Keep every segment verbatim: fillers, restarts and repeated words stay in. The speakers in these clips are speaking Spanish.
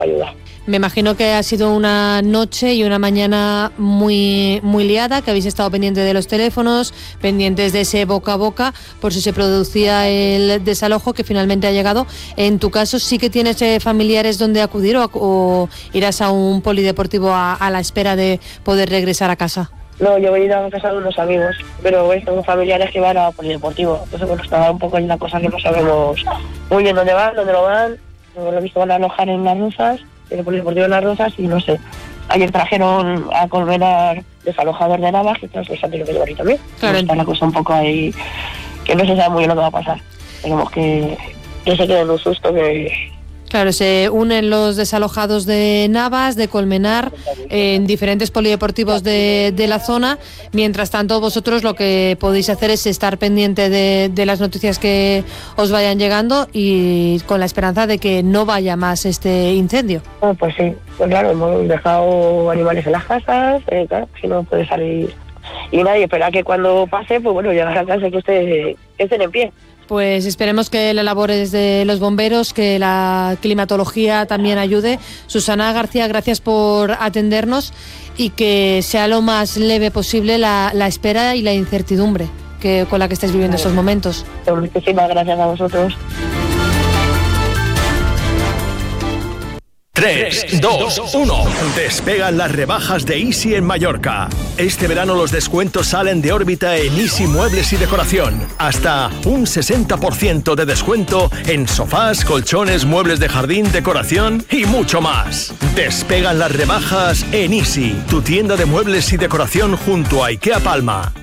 ayuda. Me imagino que ha sido una noche y una mañana muy muy liada, que habéis estado pendientes de los teléfonos, pendientes de ese boca a boca, por si se producía el desalojo que finalmente ha llegado. En tu caso, ¿sí que tienes eh, familiares donde acudir o, o irás a un polideportivo a, a la espera de poder regresar a casa? No, yo he ido a casa de unos amigos, pero bueno, tengo familiares que van a polideportivo. Entonces, bueno, estaba un poco en la cosa que no sabemos muy bien dónde van, dónde no van. Lo he visto, van a alojar en Las Rozas, en el polideportivo de Las Rozas, y no sé. Ayer trajeron a Colmenar desalojador de Navas, que entonces pues han tenido que llevar ahí también. Claro. Está la cosa un poco ahí, que no se sabe muy bien lo que va a pasar. Tenemos que, que se queden un susto que... Claro, se unen los desalojados de Navas, de Colmenar, eh, en diferentes polideportivos de, de la zona. Mientras tanto, vosotros lo que podéis hacer es estar pendiente de, de las noticias que os vayan llegando y con la esperanza de que no vaya más este incendio. Ah, pues sí, pues claro, hemos dejado animales en las casas, eh, claro, si no puede salir. Y nadie espera que cuando pase, pues bueno, llegar a casa y que, esté, que estén en pie. Pues esperemos que la labor es de los bomberos, que la climatología también ayude. Susana García, gracias por atendernos y que sea lo más leve posible la, la espera y la incertidumbre que, con la que estáis viviendo estos momentos. Muchísimas gracias a vosotros. tres, dos, uno. Despegan las rebajas de Easy en Mallorca. Este verano los descuentos salen de órbita en Easy Muebles y Decoración. Hasta un sesenta por ciento de descuento en sofás, colchones, muebles de jardín, decoración y mucho más. Despegan las rebajas en Easy, tu tienda de muebles y decoración junto a IKEA Palma.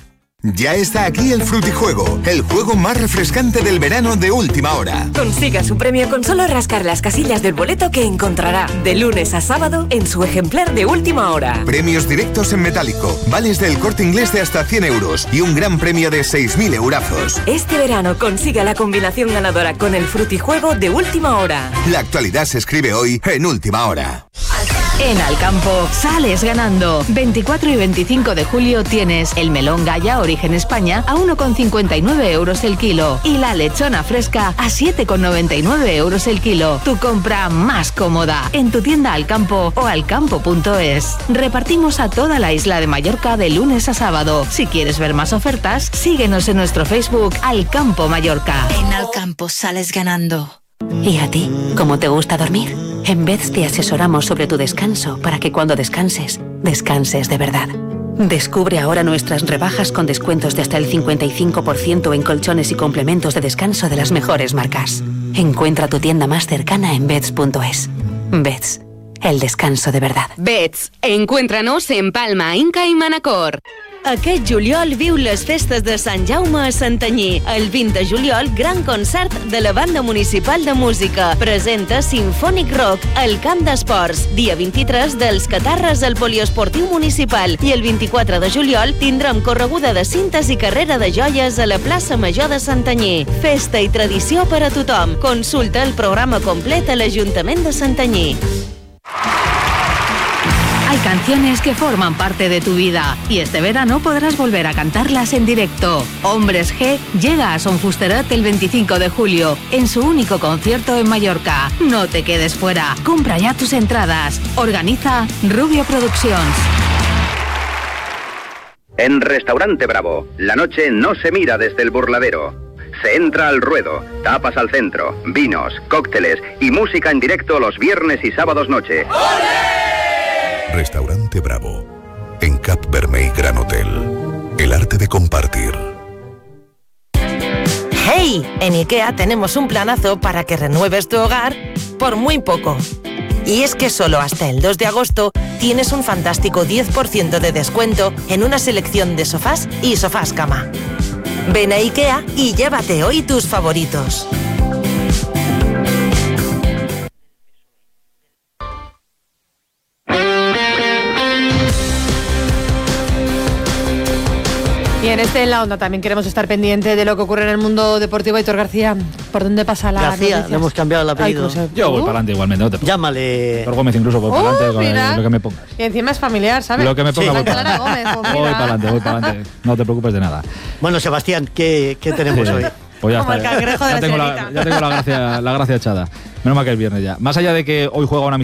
Ya está aquí el Frutijuego, el juego más refrescante del verano de última hora. Consiga su premio con solo rascar las casillas del boleto que encontrará de lunes a sábado en su ejemplar de última hora. Premios directos en metálico, vales del Corte Inglés de hasta cien euros y un gran premio de seis mil eurazos. Este verano consiga la combinación ganadora con el Frutijuego de última hora. La actualidad se escribe hoy en última hora. En Alcampo sales ganando. veinticuatro y veinticinco de julio tienes el melón Gaya Origen España a uno con cincuenta y nueve euros el kilo y la lechona fresca a siete con noventa y nueve euros el kilo. Tu compra más cómoda en tu tienda Alcampo o alcampo punto es. Repartimos a toda la isla de Mallorca de lunes a sábado. Si quieres ver más ofertas, síguenos en nuestro Facebook Alcampo Mallorca. En Alcampo sales ganando. ¿Y a ti? ¿Cómo te gusta dormir? En Beds te asesoramos sobre tu descanso para que cuando descanses, descanses de verdad. Descubre ahora nuestras rebajas con descuentos de hasta el cincuenta y cinco por ciento en colchones y complementos de descanso de las mejores marcas. Encuentra tu tienda más cercana en beds punto es. Beds, el descanso de verdad. Beds, encuéntranos en Palma, Inca y Manacor. Aquest juliol viu les festes de Sant Jaume a Santanyí. El vint de juliol, gran concert de la Banda Municipal de Música. Presenta Sinfònic Rock al Camp d'Esports. Dia vint-i-tres dels Catarres al Poliesportiu Municipal. I el vint-i-quatre de juliol tindrem correguda de cintes i carrera de joies a la plaça Major de Santanyí. Festa i tradició per a tothom. Consulta el programa complet a l'Ajuntament de Santanyí. Hay canciones que forman parte de tu vida y este verano podrás volver a cantarlas en directo. Hombres G llega a Son Fusteret el veinticinco de julio en su único concierto en Mallorca. No te quedes fuera. Compra ya tus entradas. Organiza Rubio Productions. En Restaurante Bravo, la noche no se mira desde el burladero. Se entra al ruedo, tapas al centro, vinos, cócteles y música en directo los viernes y sábados noche. ¡Olé! Restaurante Bravo, en Cap Vermell Gran Hotel. El arte de compartir. ¡Hey! En IKEA tenemos un planazo para que renueves tu hogar por muy poco. Y es que solo hasta el dos de agosto tienes un fantástico diez por ciento de descuento en una selección de sofás y sofás cama. Ven a IKEA y llévate hoy tus favoritos. Y en este En la Onda también queremos estar pendiente de lo que ocurre en el mundo deportivo. Aitor García, ¿por dónde pasa la García, le hemos cambiado el apellido. Ay, yo voy para adelante igualmente, no te preocupes. Llámale. Por Gómez incluso voy Oh, para adelante con mira. el- lo que me pongas. Y encima es familiar, ¿sabes? Lo que me ponga Sí. voy para Clara adelante. Gómez, pues Voy mira. para adelante, voy para adelante. No te preocupes de nada. Bueno, Sebastián, ¿qué, qué tenemos Sí. hoy? Pues ya Como está. el cangrejo de ya, la tengo la, sirenita. ya tengo la gracia, la gracia echada. Menos mal que es viernes ya. Más allá de que hoy juega una